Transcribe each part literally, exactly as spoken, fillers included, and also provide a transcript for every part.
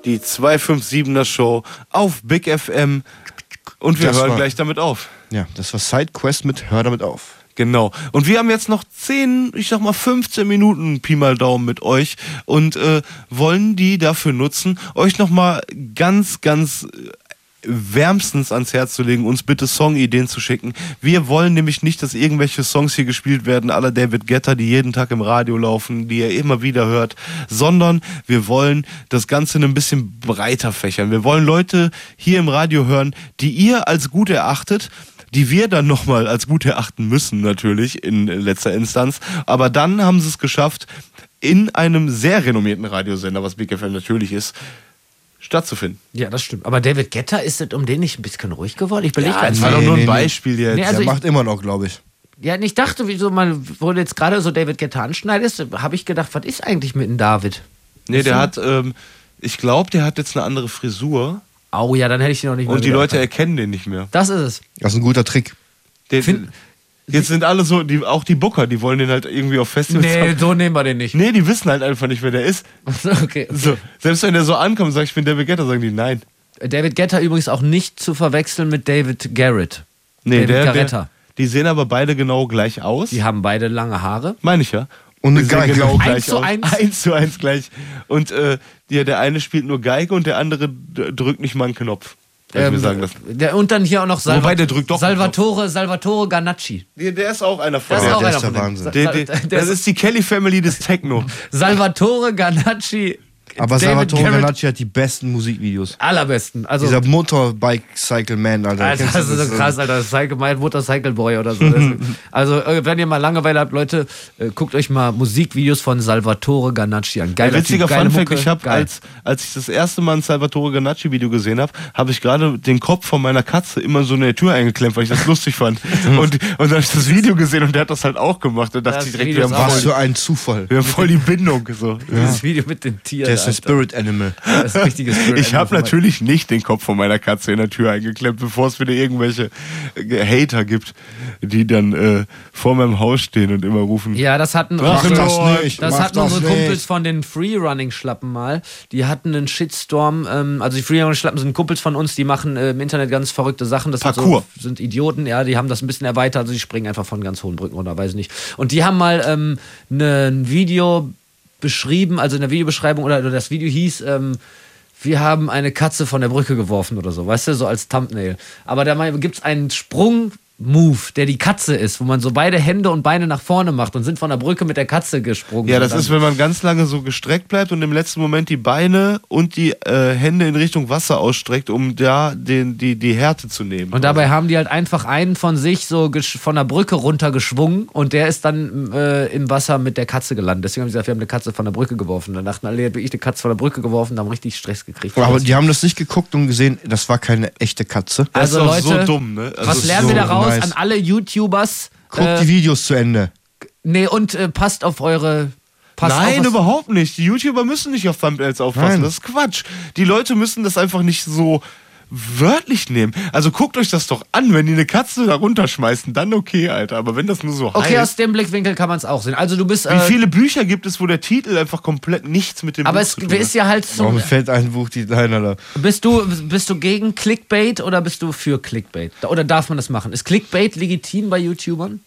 die zweihundertsiebener Show auf Big F M und wir Das hören war- gleich damit auf. Ja, das war Sidequest mit Hör damit auf. Genau. Und wir haben jetzt noch zehn, ich sag mal fünfzehn Minuten Pi mal Daumen mit euch und äh, wollen die dafür nutzen, euch nochmal ganz, ganz wärmstens ans Herz zu legen, uns bitte Songideen zu schicken. Wir wollen nämlich nicht, dass irgendwelche Songs hier gespielt werden, à la David Guetta, die jeden Tag im Radio laufen, die ihr immer wieder hört, sondern wir wollen das Ganze ein bisschen breiter fächern. Wir wollen Leute hier im Radio hören, die ihr als gut erachtet, die wir dann nochmal als gut erachten müssen, natürlich, in letzter Instanz. Aber dann haben sie es geschafft, in einem sehr renommierten Radiosender, was Big F M natürlich ist, stattzufinden. Ja, das stimmt. Aber David Guetta, ist es um den nicht ein bisschen ruhig geworden? Ich belege Ja, gerade. das war nee, doch nur ein nee, nee. Beispiel jetzt. Nee, also Der ich- macht immer noch, glaube ich. Ja, ich dachte, wieso man, wo du jetzt gerade so David Guetta anschneidest, habe ich gedacht, was ist eigentlich mit dem David? Nee, der hat, ähm, ich glaube, der hat jetzt eine andere Frisur Au, ja, dann hätte ich den noch nicht mehr und die wieder Leute erkannt. erkennen den nicht mehr. Das ist es. Das ist ein guter Trick. Den, Find- jetzt sind alle so, die, auch die Booker, die wollen den halt irgendwie auf Festivals Nee, haben. so nehmen wir den nicht. Nee, die wissen halt einfach nicht, wer der ist. Okay, okay. So, selbst wenn der so ankommt und sagt, ich bin David Guetta, sagen die nein. David Guetta übrigens auch nicht zu verwechseln mit David Garrett. Nee, David der, Guetta. der, die sehen aber beide genau gleich aus. Die haben beide lange Haare. Meine ich ja. Und eine Die sehen Geige. genau Eins gleich zu aus. eins. Eins zu eins gleich. Und äh, ja, der eine spielt nur Geige und der andere d- drückt nicht mal einen Knopf. Soll ich mir sagen lassen. der, und dann hier auch noch Salva- Wobei, der drückt doch einen Salvatore, Salvatore Ganacci. Der, der ist auch einer von Das ist denen. auch der einer ist der von denen. Wahnsinn. Sa- Der, Sa- der, der das ist die Kelly Family des Techno. Salvatore Ganacci. Aber David Salvatore Garrett, Ganacci hat die besten Musikvideos. allerbesten. Also, Dieser Motorbike-Cycle-Man, Alter. Alter, Kennst du das ist so das? krass, Alter. Cycle, mein Motorcycle Boy oder so. Das ist- also, äh, wenn ihr mal Langeweile habt, Leute, äh, guckt euch mal Musikvideos von Salvatore Ganacci an. Ein Geiler witziger Typ, geile Funfact, Mucke, ich habe, geil. als, als ich das erste Mal ein Salvatore Ganacci-Video gesehen habe, habe ich gerade den Kopf von meiner Katze immer so in der Tür eingeklemmt, weil ich das lustig fand. Und, und dann habe ich das Video gesehen und der hat das halt auch gemacht. Da dachte Das ich direkt, Video wir ist haben, auch Was voll, für ein Zufall. wir haben voll die Bindung. So. Dieses Video mit den Tieren. Der ist ein Alter. Spirit Animal. Das ist ein richtiges Spirit Ich habe Animal. natürlich nicht den Kopf von meiner Katze in der Tür eingeklemmt, bevor es wieder irgendwelche äh, Hater gibt, die dann äh, vor meinem Haus stehen und immer rufen. Ja, das hatten, Mach unsere, das nicht, das mach hatten das unsere nicht. Kumpels von den Freerunning-Schlappen mal. Die hatten einen Shitstorm. Ähm, also die Freerunning-Schlappen sind Kumpels von uns, die machen äh, im Internet ganz verrückte Sachen. Das sind, Parkour. so, sind Idioten, ja, die haben das ein bisschen erweitert. Also die springen einfach von ganz hohen Brücken runter, weiß ich nicht. Und die haben mal ähm, ne, ein Video beschrieben, also in der Videobeschreibung, oder, oder das Video hieß, ähm, wir haben eine Katze von der Brücke geworfen oder so, weißt du, so als Thumbnail. Aber da gibt es einen Sprung-Move, der die Katze ist, wo man so beide Hände und Beine nach vorne macht und sind von der Brücke mit der Katze gesprungen. Ja, das Und ist, wenn man ganz lange so gestreckt bleibt und im letzten Moment die Beine und die äh, Hände in Richtung Wasser ausstreckt, um da den, die, die Härte zu nehmen. Und dabei haben die halt einfach einen von sich so gesch- von der Brücke runtergeschwungen und der ist dann äh, im Wasser mit der Katze gelandet. Deswegen haben sie gesagt, wir haben eine Katze von der Brücke geworfen. Dann dachten alle, ich eine Katze von der Brücke geworfen, haben richtig Stress gekriegt. Aber die haben das nicht geguckt und gesehen, das war keine echte Katze. Das also ist auch Leute, so dumm, ne? Also was lernen wir so daraus nice. an alle YouTubers? Guckt Äh, die Videos zu Ende. nee, und äh, passt auf eure... Passt Nein, auf, was- überhaupt nicht. Die YouTuber müssen nicht auf Thumbnails aufpassen. Nein. Das ist Quatsch. Die Leute müssen das einfach nicht so wörtlich nehmen. Also guckt euch das doch an, wenn die eine Katze da runterschmeißen, dann okay, Alter. Aber wenn das nur so Okay, aus heißt, dem Blickwinkel kann man es auch sehen. Also du bist... wie Äh, viele Bücher gibt es, wo der Titel einfach komplett nichts mit dem aber Buch es zu tun hat? ist ja halt so... Warum fällt ein Buch die Deiner da? Bist du, bist du gegen Clickbait oder bist du für Clickbait? Oder darf man das machen? Ist Clickbait legitim bei YouTubern?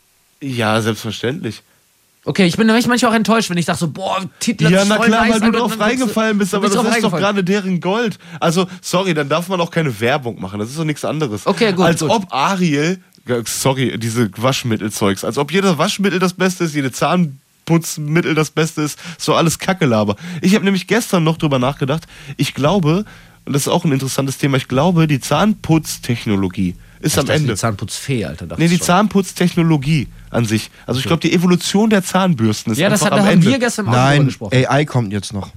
Ja, selbstverständlich. Okay, ich bin nämlich manchmal auch enttäuscht, wenn ich sage so, boah, Titel Ja, ist na voll klar, nice, weil du Alter, drauf und dann guckst du- reingefallen bist, du aber bist das drauf ist doch reingefallen. gerade deren Gold. Also, sorry, dann darf man auch keine Werbung machen. Das ist doch nichts anderes. Okay, gut, Als gut. ob Ariel, sorry, diese Waschmittelzeugs, als ob jedes Waschmittel das Beste ist, jede Zahnputzmittel das Beste ist, so alles Kackelaber. Ich habe nämlich gestern noch drüber nachgedacht, ich glaube, und das ist auch ein interessantes Thema, ich glaube, die Zahnputztechnologie ist Ich am dachte, Ende. Die Zahnputzfee, Alter. dachte Nee, die ich schon. Zahnputztechnologie an sich. Also ich glaube, die Evolution der Zahnbürsten ist Ja, das einfach hat, da am haben Ende. wir gestern im Auto drüber Nein, gesprochen. A I kommt jetzt noch.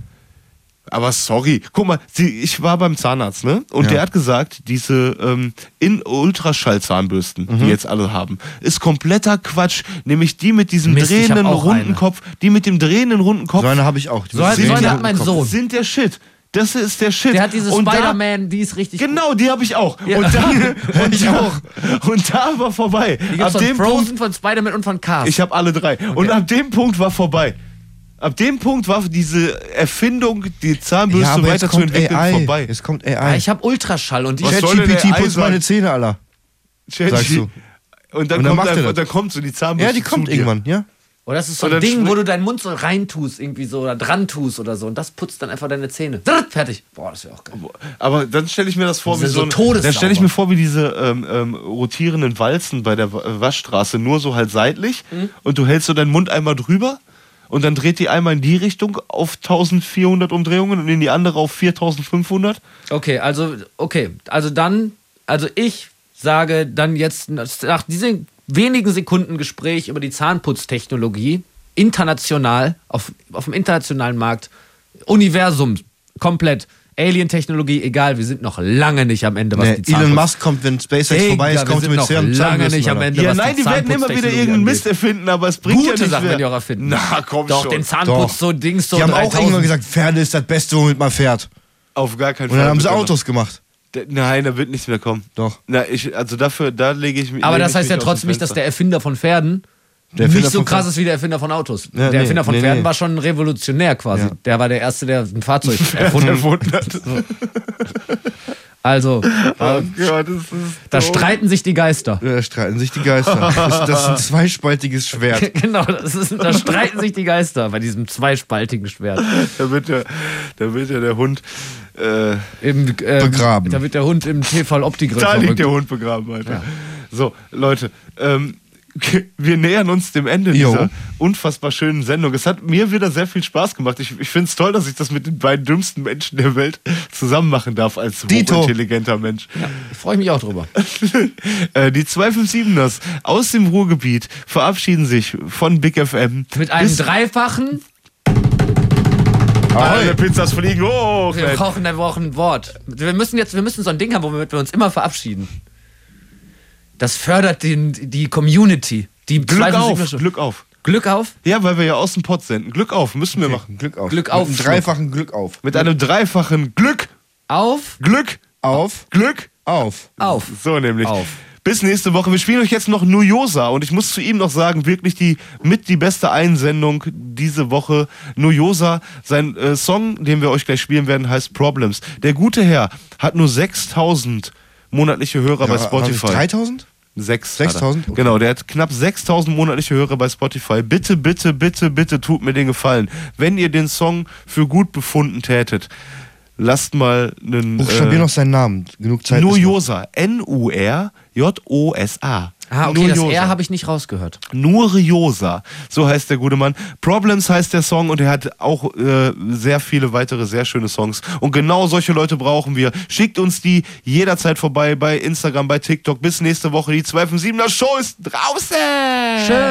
Aber sorry, guck mal, sie, ich war beim Zahnarzt, ne? Und Ja. der hat gesagt, diese ähm, in Ultraschallzahnbürsten, die jetzt alle haben, ist kompletter Quatsch. Nämlich die mit diesem Mist, ich hab drehenden auch runden eine. Kopf, die mit dem drehenden runden Kopf So eine habe ich auch. Die So eine- sind so eine der hat mein Kopf. Sohn. sind der Shit. Das ist der Shit. Der hat diese Und da- Spider-Man, die ist richtig Genau, die habe ich auch. Ja. Und, da, und, Ich da, auch. und da war vorbei. Die gibt's Ab von dem Frozen, Punkt, von Spider-Man und von Cars. ich habe alle drei. Und ab dem Punkt war vorbei. Ab dem Punkt war diese Erfindung, die Zahnbürste Ja, aber jetzt kommt weiterzuentwickeln, A I. vorbei. Jetzt kommt A Ja, I. ich habe Ultraschall und ich. Was soll denn ChatGPT A I putzt sein? meine Zähne, Alter. Sagst du. Und dann, Und dann kommt macht er einfach, das. dann kommt so die Zahnbürste. Ja, die kommt zu dir. irgendwann, ja. Oder das ist so Und ein dann Ding, wo sprich- du deinen Mund so reintust, irgendwie so, oder dran tust oder so. Und das putzt dann einfach deine Zähne. Drrrt, fertig. Boah, das wäre auch geil. Aber dann stelle ich mir das vor, Die wie sind so so ein, todessauber. dann stelle ich mir vor, wie diese ähm, ähm, rotierenden Walzen bei der Wa- Waschstraße, nur so halt seitlich. Mhm. Und du hältst so deinen Mund einmal drüber und dann dreht die einmal in die Richtung auf eintausendvierhundert Umdrehungen und in die andere auf viertausendfünfhundert. Okay, also, okay. Also dann, also ich sage dann jetzt nach diesen wenigen Sekunden Gespräch über die Zahnputztechnologie, international, auf, auf dem internationalen Markt, Universum, komplett, Alien-Technologie, egal, wir sind noch lange nicht am Ende, was Nee, die Elon Zahnputz- Musk kommt, wenn SpaceX Digga, vorbei ist, wir kommt sind er mit noch Zahn- lange Zahnbürsten, nicht am Alter. Ende. Ja, was nein, die werden immer wieder Zahnputztechnologie irgendeinen angeht. Mist erfinden, aber es bringt ja Gute nicht Sachen mehr. werden die auch erfinden. Na, komm Doch, schon. den Zahnputz, Doch. so Dings, so Die haben auch dreitausend. irgendwann gesagt, Pferde ist das Beste, womit man fährt. Auf gar keinen Und Fall. dann haben sie wird er Autos gemacht. noch- D- Nein, da wird nichts mehr kommen. Doch. Na, ich, also dafür, da lege ich mich. Aber lehne das ich heißt mich ja aus dem trotzdem nicht, dass Fenster. der Erfinder von Pferden Der Erfinder nicht so von krass Pferden- ist wie der Erfinder von Autos. Ja, der nee, Erfinder von nee, Pferden nee. war schon revolutionär quasi. Ja. Der war der Erste, der ein Fahrzeug erfunden hat. erfunden hat. Also, Oh Gott, das ist da doof. streiten sich die Geister. Da streiten sich die Geister. Das, das ist ein zweispaltiges Schwert. Genau, das ist, da streiten sich die Geister bei diesem zweispaltigen Schwert. Da wird der, da wird ja der Hund. Äh, Im, ähm, Begraben. Da wird der Hund im T V Opti-Grill da liegt verrückt. der Hund begraben, Alter. So, Leute, ähm, wir nähern uns dem Ende Jo. dieser unfassbar schönen Sendung. Es hat mir wieder sehr viel Spaß gemacht. Ich, ich finde es toll, dass ich das mit den beiden dümmsten Menschen der Welt zusammen machen darf als Dito. hochintelligenter Mensch. Freue ich mich auch drüber. Äh, die zwei fünf siebeners aus dem Ruhrgebiet verabschieden sich von Big F M. Mit einem Bis- dreifachen, Alle Pizzas fliegen hoch. wir brauchen eine Woche ein Wort. Wir müssen jetzt, wir müssen so ein Ding haben, womit wir uns immer verabschieden. Das fördert den, die Community. Die Glück zwei- auf, Glück auf. Glück auf. Ja, weil wir ja aus dem Pott senden. Glück auf, müssen wir machen. Glück auf. Glück auf. Mit einem dreifachen Glück auf. Mit einem dreifachen Glück, Auf, Glück, Auf. Glück. Auf. auf. So nämlich. Auf. Bis nächste Woche. Wir spielen euch jetzt noch Nujosa und ich muss zu ihm noch sagen, wirklich die mit die beste Einsendung diese Woche. Nujosa, sein äh, Song, den wir euch gleich spielen werden, heißt Problems. Der gute Herr hat nur sechstausend monatliche Hörer bei Spotify. dreitausend? Sechs. sechstausend? hat er. Genau, der hat knapp sechstausend monatliche Hörer bei Spotify. Bitte, bitte, bitte, bitte tut mir den Gefallen. Wenn ihr den Song für gut befunden tätet, lasst mal einen. Buchstabier äh, noch seinen Namen. Genug Zeit. ist noch. Nujosa. N U R J O S A. Ah, okay, das Nujosa. R habe ich nicht rausgehört. Nuriosa, so heißt der gute Mann. Problems heißt der Song und er hat auch äh, sehr viele weitere sehr schöne Songs. Und genau solche Leute brauchen wir. Schickt uns die jederzeit vorbei bei Instagram, bei TikTok. Bis nächste Woche. Die zwei fünf siebener Show ist draußen. Schön.